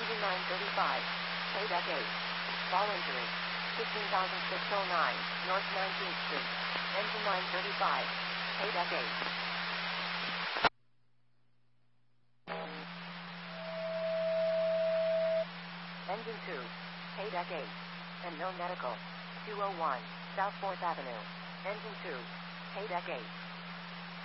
Engine 935. Paydeck 8. Fall injury. 15,609, North 19th Street. Engine 935. Paydeck 8. Engine 2. Paydeck 8. And no medical. 201, South 4th Avenue. Engine 2. Paydeck 8.